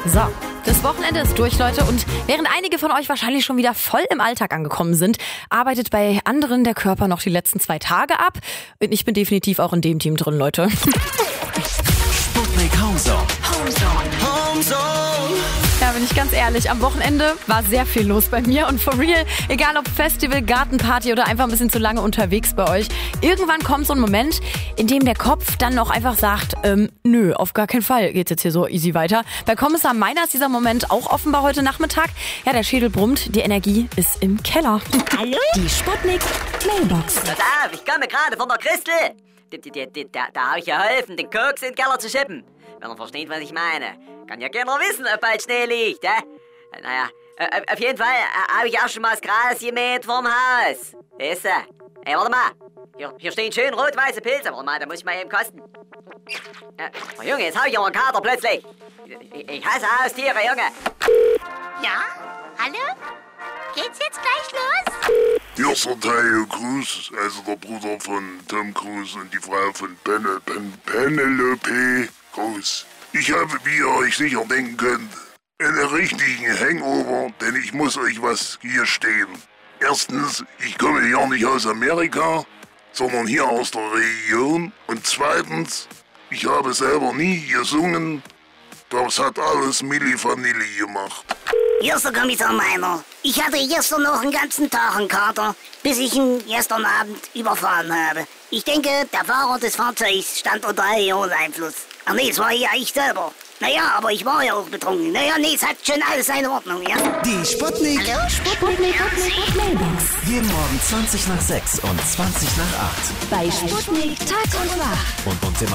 So, das Wochenende ist durch, Leute. Und während einige von euch wahrscheinlich schon wieder voll im Alltag angekommen sind, arbeitet bei anderen der Körper noch die letzten 2 Tage ab. Und ich bin definitiv auch in dem Team drin, Leute. Sputnik Homezone. Ja, bin ich ganz ehrlich, am Wochenende war sehr viel los bei mir und for real, egal ob Festival, Gartenparty oder einfach ein bisschen zu lange unterwegs bei euch, irgendwann kommt so ein Moment, in dem der Kopf dann auch einfach sagt, nö, auf gar keinen Fall geht's jetzt hier so easy weiter. Bei Kommissar Meiner ist dieser Moment auch offenbar heute Nachmittag. Ja, der Schädel brummt, die Energie ist im Keller. Hallo? Die Sputnik Mailbox. Pass auf, ich komme gerade von der Christel. Da habe ich geholfen, den Koks in den Keller zu schippen. Wenn er versteht, was ich meine. Kann ja keiner wissen, ob bald Schnee liegt, Naja, auf jeden Fall habe ich auch schon mal das Gras gemäht vorm Haus. Weißt du? Hey, warte mal. Hier stehen schön rot-weiße Pilze. Warte mal, da muss ich mal eben kosten. Oh, Junge, jetzt habe ich aber einen Kater plötzlich. Ich hasse Haustiere, Junge. Ja? Hallo? Geht's jetzt gleich los? Hier ist der Tayo Cruz, also der Bruder von Tom Cruise und die Frau von Penelope Cruz. Ich habe, wie ihr euch sicher denken könnt, einen richtigen Hangover, denn ich muss euch was gestehen. Erstens, ich komme ja nicht aus Amerika, sondern hier aus der Region. Und zweitens, ich habe selber nie gesungen. Das hat alles Milli Vanilli gemacht. Hier ist der Kommissar Meiner. Ich hatte gestern noch einen ganzen Tag einen Kater, bis ich ihn gestern Abend überfahren habe. Ich denke, der Fahrer des Fahrzeugs stand unter Alkoholeinfluss. Ach nee, es war ja ich selber. Naja, aber ich war ja auch betrunken. Naja, nee, es hat schon alles seine Ordnung, ja? Die Sputnik. Hallo, Sputnik Mailbox. Jeden Morgen 20 nach 6 und 20 nach 8. Bei Sputnik Tag und Nacht. Und uns im